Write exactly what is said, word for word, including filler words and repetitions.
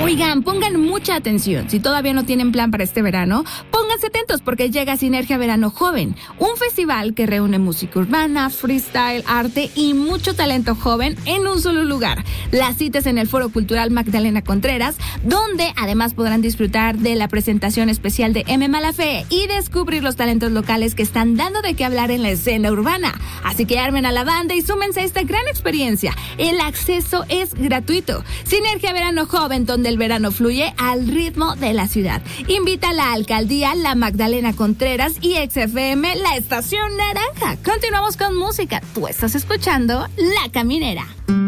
Oigan, pongan mucha atención. Si todavía no tienen plan para este verano, pónganse atentos porque llega Sinergia Verano Joven, un festival que reúne música urbana, freestyle, arte y mucho talento joven en un solo lugar. Las citas en el Foro Cultural Magdalena Contreras, donde además podrán disfrutar de la presentación especial de M. Malafé y descubrir los talentos locales que están dando de qué hablar en la escena urbana. Así que armen a la banda y súmense a esta gran experiencia. El acceso es gratuito. Sinergia Verano Joven, donde el verano fluye al ritmo de la ciudad. Invita a la alcaldía, la Magdalena Contreras y X F M, la estación naranja. Continuamos con música. Tú estás escuchando La Caminera.